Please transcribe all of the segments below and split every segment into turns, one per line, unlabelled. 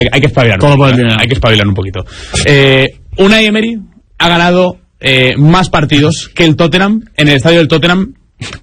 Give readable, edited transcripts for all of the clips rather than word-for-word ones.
Hay que espabilar.
Todo por el dinero.
Hay que espabilar un poquito. Unai Emery ha ganado más partidos que el Tottenham en el estadio del Tottenham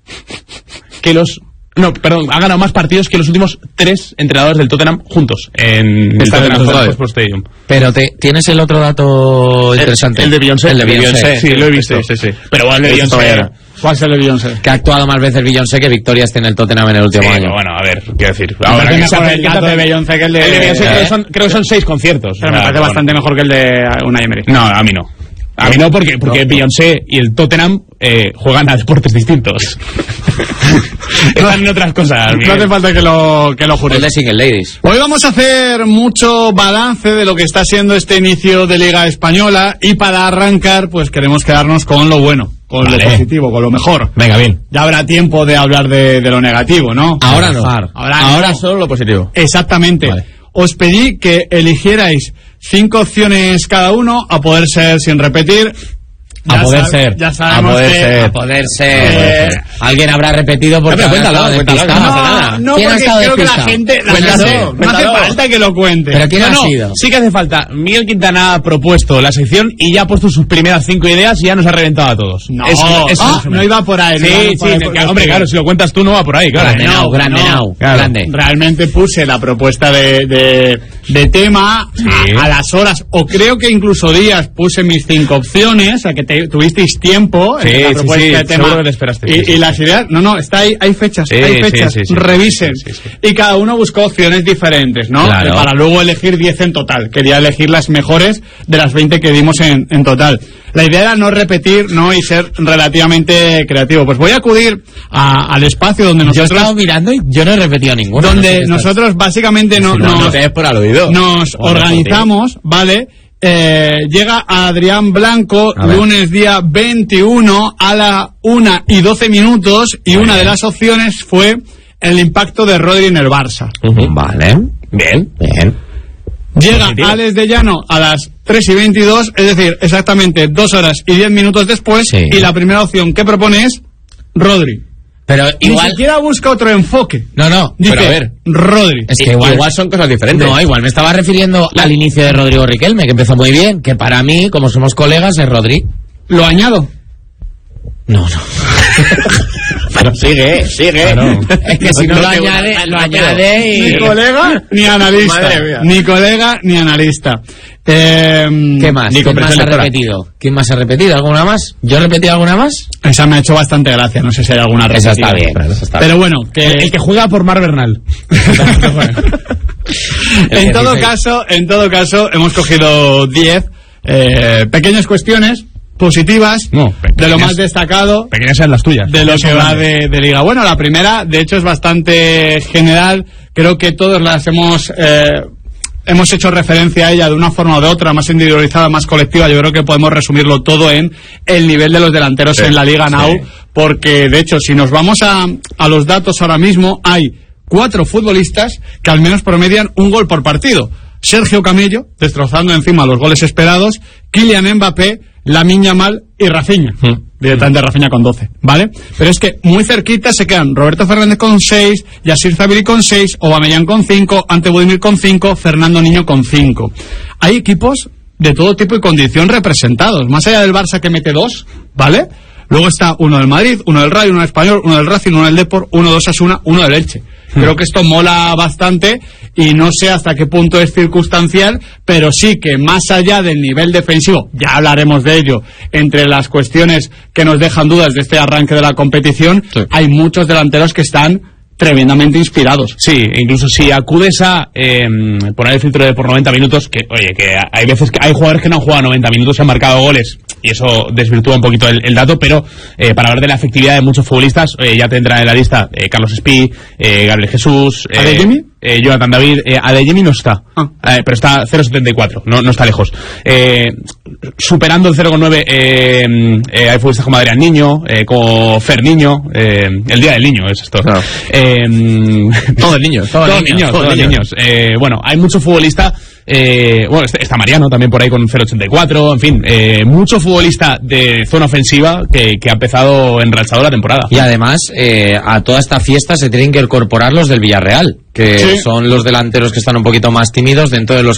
ha ganado más partidos que los últimos 3 entrenadores del Tottenham juntos en el Tottenham Hotspur Stadium.
Pero ¿tienes el otro dato interesante?
El de Beyoncé.
El de Beyoncé.
Sí, lo he visto. Sí. Pero bueno, el de Beyoncé.
¿Cuál es el de Beyoncé?
Que ha actuado más veces Beyoncé que victorias tiene el Tottenham en el último año.
Bueno, a ver, quiero decir.
Ahora que mejor el dato de Beyoncé que el de
Beyoncé creo que son 6 conciertos.
Pero me parece bastante mejor que el de Unai Emery.
No, a mí no. A mí no, porque Beyoncé y el Tottenham juegan a deportes distintos. Están en otras cosas.
No hace falta que lo jures.
El de Single Ladies.
Hoy vamos a hacer mucho balance de lo que está siendo este inicio de Liga Española y para arrancar pues queremos quedarnos con lo bueno, con lo positivo, con lo mejor.
Venga, bien.
Ya habrá tiempo de hablar de lo negativo, ¿no?
Ahora no.
Ahora
solo lo positivo.
Exactamente.
Vale.
Os pedí que eligierais 5 opciones cada uno, a poder ser sin repetir.
A poder ser.
Ya sabemos
A poder ser. Alguien habrá repetido porque
cuéntalo. No,
¿Quién ha
porque
estado
creo que
despistado?
la gente
Cuéntalo.
no hace falta que lo cuente.
¿Pero quién ha sido?
Sí que hace falta. Miguel Quintana ha propuesto la sección y ya ha puesto sus primeras 5 ideas y ya nos ha reventado a todos.
No iba por ahí.
Hombre, claro, si lo cuentas tú no va por ahí, claro.
Grande.
Realmente puse la propuesta de tema a las horas, o creo que incluso días puse mis 5 opciones, a que tuvisteis tiempo en la propuesta de tema.
Seguro que te esperaste.
Y las ideas, está ahí, hay fechas, revisen.
Sí.
Y cada uno buscó opciones diferentes, ¿no?
Claro.
Para luego elegir 10 en total. Quería elegir las mejores de las 20 que dimos en total. La idea era no repetir, ¿no? Y ser relativamente creativo. Pues voy a acudir al espacio donde nosotros...
Yo he estado mirando y yo no he repetido ninguno.
Donde nosotros básicamente nos organizamos, ¿vale? Llega Adrián Blanco lunes día 21 a la 1:12 y una de las opciones fue el impacto de Rodri en el Barça.
Vale, bien.
Llega Alex de Llano a las 3:22, es decir, exactamente 2 horas y 10 minutos después, y la primera opción que propone es Rodri.
Pero igual...
Ni siquiera busca otro enfoque.
No,
dice,
pero a ver,
Rodri.
Es que igual
son cosas diferentes.
No, igual me estaba refiriendo al inicio de Rodrigo Riquelme, que empezó muy bien, que para mí, como somos colegas, es Rodri.
¿Lo añado?
No.
Pero sigue.
Claro. Es que si no lo añade y...
Ni colega ni analista.
Madre mía.
Ni colega ni analista.
¿Qué más? ¿Quién más ha repetido? ¿Alguna más? ¿Yo he repetido alguna más?
Esa me ha hecho bastante gracia, no sé si hay alguna repetida.
Esa está bien.
Pero bueno,
el que juega por Mar Bernal.
En todo caso, hemos cogido 10 pequeñas cuestiones positivas de lo más destacado.
Pequeñas sean las tuyas.
De lo que va de Liga. Bueno, la primera, de hecho, es bastante general. Creo que todos las hemos hecho referencia a ella de una forma o de otra, más individualizada, más colectiva. Yo creo que podemos resumirlo todo en el nivel de los delanteros en la Liga Now, porque de hecho, si nos vamos a los datos ahora mismo, hay 4 futbolistas que al menos promedian un gol por partido. Sergio Camello, destrozando encima los goles esperados, Kylian Mbappé, Lamine Yamal y Rafinha. Directamente Rafinha con 12, ¿vale? Pero es que muy cerquita se quedan Roberto Fernández con 6, Yacir Zabiri con 6, Aubameyang con 5, Ante Budimir con 5, Fernando Niño con 5. Hay equipos de todo tipo y condición representados, más allá del Barça que mete 2, ¿vale? Luego está uno del Madrid, uno del Rayo, uno del Español, uno del Racing, uno del Depor, uno de Osasuna, uno del Elche. Creo que esto mola bastante y no sé hasta qué punto es circunstancial, pero sí que más allá del nivel defensivo, ya hablaremos de ello, entre las cuestiones que nos dejan dudas de este arranque de la competición, hay muchos delanteros que están tremendamente inspirados.
Sí, incluso si acudes a poner el filtro de por 90 minutos, que oye, que hay veces que hay jugadores que no han jugado 90 minutos y han marcado goles, y eso desvirtúa un poquito el dato, pero para hablar de la efectividad de muchos futbolistas, ya tendrá en la lista Carlos Espí, Gabriel Jesús,
¿Adeyemi?
Jonathan David, Adeyemi no está, pero está 0,74, no está lejos. Superando el 0,9 hay futbolistas como Adrián Niño, como Fer Niño, el día del niño es esto. Claro. Todos niños. Bueno, hay mucho futbolista Bueno, está Mariano también por ahí con 0,84, en fin, mucho futbolista de zona ofensiva que ha empezado enrachado la temporada.
Y además, a toda esta fiesta se tienen que incorporar los del Villarreal, que son los delanteros que están un poquito más tímidos dentro de los